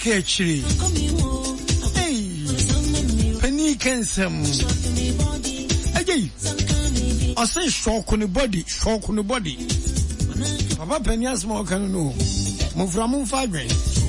Ketchy. Hey, Penny Kensum. Again, I say shock on the body, shock on the body. Papa Penny has more can know. Move from Fagbin.